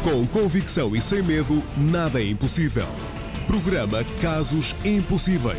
Com convicção e sem medo, nada é impossível. Programa Casos Impossíveis.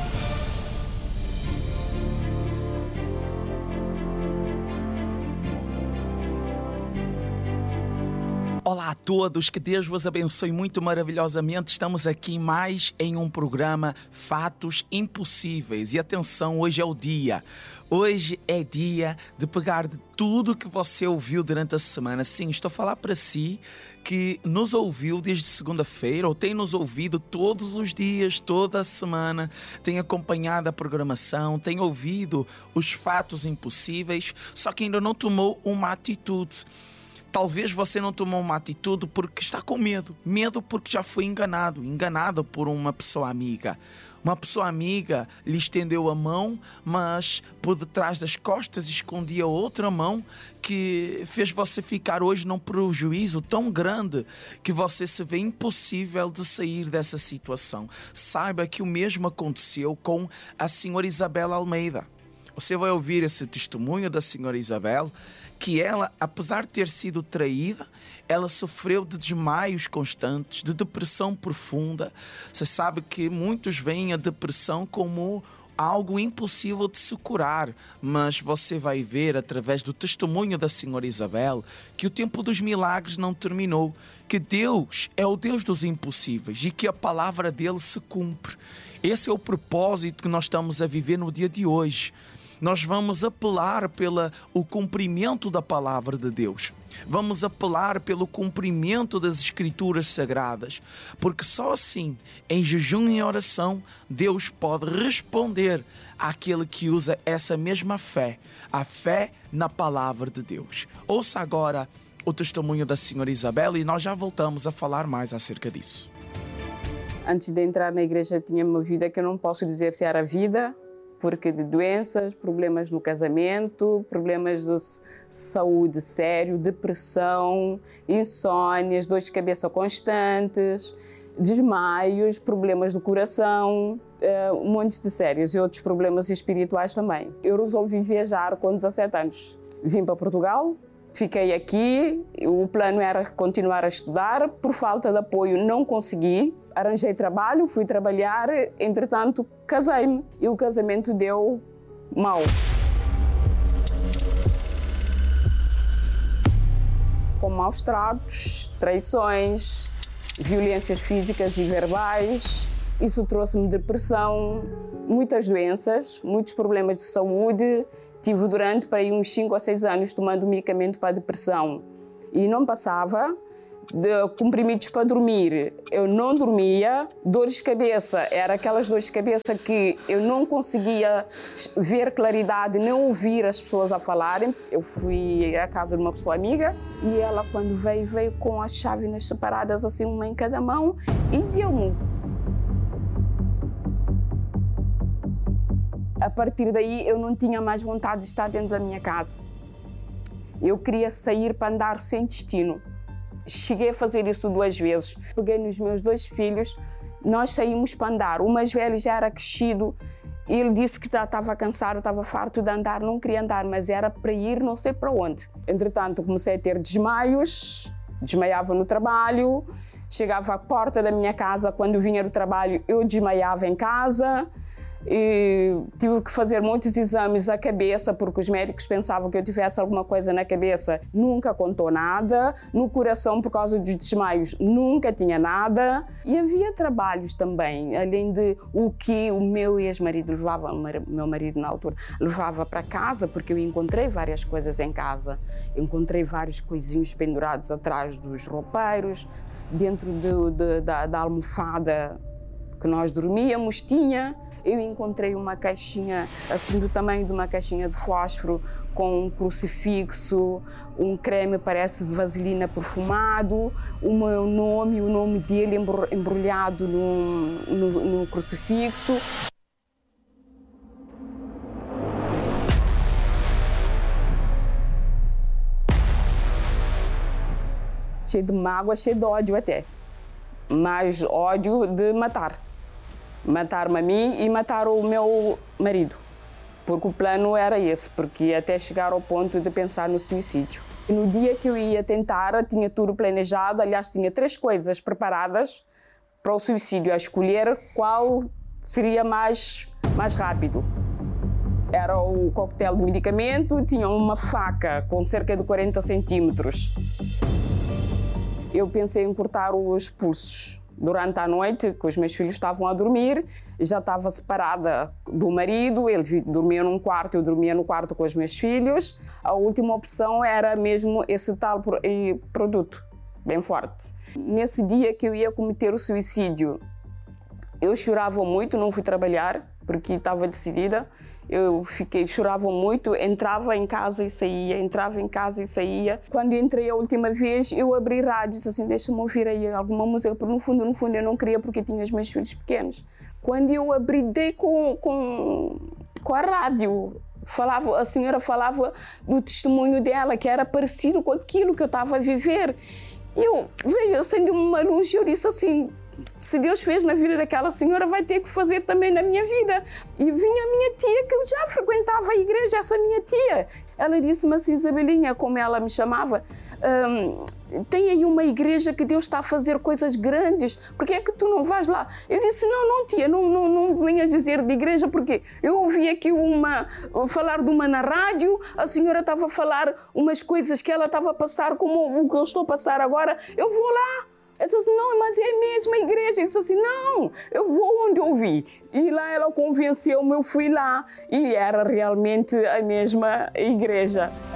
Olá a todos, que Deus vos abençoe muito maravilhosamente. Estamos aqui mais em um programa Fatos Impossíveis. E atenção, hoje é o dia. Hoje é dia de pegar de tudo que você ouviu durante a semana. Sim, estou a falar para si que nos ouviu desde segunda-feira ou tem nos ouvido todos os dias, toda a semana, tem acompanhado a programação, tem ouvido os fatos impossíveis, só que ainda não tomou uma atitude. Talvez você não tomou uma atitude porque está com medo. Medo porque já foi enganado por uma pessoa amiga. Uma pessoa amiga lhe estendeu a mão, mas por detrás das costas escondia outra mão que fez você ficar hoje num prejuízo tão grande que você se vê impossível de sair dessa situação. Saiba que o mesmo aconteceu com a senhora Isabel Almeida. Você vai ouvir esse testemunho da senhora Isabel, que ela, apesar de ter sido traída, ela sofreu de desmaios constantes, de depressão profunda. Você sabe que muitos veem a depressão como algo impossível de se curar, mas você vai ver através do testemunho da senhora Isabel que o tempo dos milagres não terminou, que Deus é o Deus dos impossíveis e que a palavra dele se cumpre. Esse é o propósito que nós estamos a viver no dia de hoje. Nós vamos apelar pelo cumprimento da palavra de Deus. Vamos apelar pelo cumprimento das Escrituras Sagradas, porque só assim, em jejum e oração, Deus pode responder àquele que usa essa mesma fé, a fé na palavra de Deus. Ouça agora o testemunho da senhora Isabel e nós já voltamos a falar mais acerca disso. Antes de entrar na igreja tinha uma vida que eu não posso dizer se era vida, porque de doenças, problemas no casamento, problemas de saúde sério, depressão, insônias, dores de cabeça constantes, desmaios, problemas do coração, um monte de sérios e outros problemas espirituais também. Eu resolvi viajar com 17 anos. Vim para Portugal, fiquei aqui, o plano era continuar a estudar, por falta de apoio não consegui. Arranjei trabalho, fui trabalhar, entretanto casei-me e o casamento deu mal. Com maus tratos, traições, violências físicas e verbais. Isso trouxe-me depressão, muitas doenças, muitos problemas de saúde. Tive durante para aí uns 5 ou 6 anos tomando medicamento para a depressão e não passava. De comprimidos para dormir, eu não dormia. Dores de cabeça, era aquelas dores de cabeça que eu não conseguia ver claridade, nem ouvir as pessoas a falarem. Eu fui à casa de uma pessoa amiga e ela, quando veio com as chávenas separadas, assim, uma em cada mão, e deu-me. A partir daí, eu não tinha mais vontade de estar dentro da minha casa. Eu queria sair para andar sem destino. Cheguei a fazer isso 2 vezes. Peguei nos meus 2 filhos, nós saímos para andar. O mais velho já era crescido, ele disse que já estava cansado, estava farto de andar, não queria andar, mas era para ir não sei para onde. Entretanto, comecei a ter desmaios, desmaiava no trabalho, chegava à porta da minha casa, quando vinha do trabalho eu desmaiava em casa. E tive que fazer muitos exames à cabeça porque os médicos pensavam que eu tivesse alguma coisa na cabeça. Nunca contou nada. No coração, por causa dos desmaios, nunca tinha nada. E havia trabalhos também, além de o que o meu ex-marido levava, o meu marido na altura, levava para casa, porque eu encontrei várias coisas em casa. Encontrei vários coisinhos pendurados atrás dos roupeiros, dentro da almofada que nós dormíamos, tinha. Eu encontrei uma caixinha, assim, do tamanho de uma caixinha de fósforo, com um crucifixo, um creme, parece vaselina perfumado, o meu nome, o nome dele embrulhado no crucifixo. Cheio de mágoa, cheio de ódio até. Mas ódio de matar. Matar-me a mim e matar o meu marido. Porque o plano era esse, porque até chegar ao ponto de pensar no suicídio. No dia que eu ia tentar, tinha tudo planejado, aliás, tinha 3 coisas preparadas para o suicídio, a escolher qual seria mais rápido. Era o coquetel de medicamento, tinha uma faca com cerca de 40 centímetros. Eu pensei em cortar os pulsos. Durante a noite, que os meus filhos estavam a dormir, já estava separada do marido, ele dormia num quarto, eu dormia no quarto com os meus filhos. A última opção era mesmo esse tal produto, bem forte. Nesse dia que eu ia cometer o suicídio, eu chorava muito, não fui trabalhar, porque estava decidida. Chorava muito, entrava em casa e saía, entrava em casa e saía. Quando entrei a última vez, eu abri rádio e disse assim, deixa-me ouvir aí alguma música, porque no fundo eu não queria porque tinha os meus filhos pequenos. Quando eu abri, dei com a rádio, a senhora falava do testemunho dela, que era parecido com aquilo que eu estava a viver. E acendeu-me uma luz e eu disse assim, se Deus fez na vida daquela senhora, vai ter que fazer também na minha vida. E vinha a minha tia, que eu já frequentava a igreja, essa minha tia. Ela disse-me assim, Isabelinha, como ela me chamava, tem aí uma igreja que Deus está a fazer coisas grandes, por que é que tu não vais lá? Eu disse, não tia, não venhas dizer de igreja, porque eu ouvi aqui falar de uma na rádio, a senhora estava a falar umas coisas que ela estava a passar, como o que eu estou a passar agora, eu vou lá. Eu disse assim, não, mas é a mesma igreja. Eu disse assim, não, eu vou onde eu vi. E lá ela convenceu-me, eu fui lá e era realmente a mesma igreja.